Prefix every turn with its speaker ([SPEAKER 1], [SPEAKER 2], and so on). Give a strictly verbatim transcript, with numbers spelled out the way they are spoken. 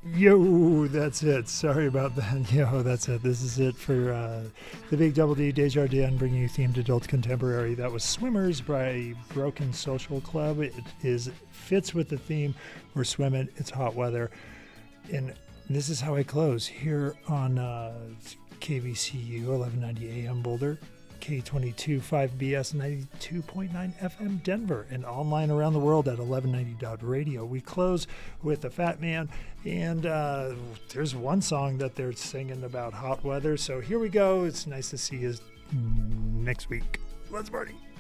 [SPEAKER 1] Yo, that's it. Sorry about that. Yo, that's it. This is it for uh, the Big Double D Desjardins bringing you themed adult contemporary. That was Swimmers by Broken Social Club. It is fits with the theme. We're swimming. It's hot weather. And this is how I close here on uh, K V C U eleven ninety A M Boulder, K twenty-two point five B S ninety-two point nine F M Denver, and online around the world at eleven ninety dot radio. We close with the Fat Man, and uh, there's one song that they're singing about hot weather. So here we go. It's nice to see you next week. Let's party.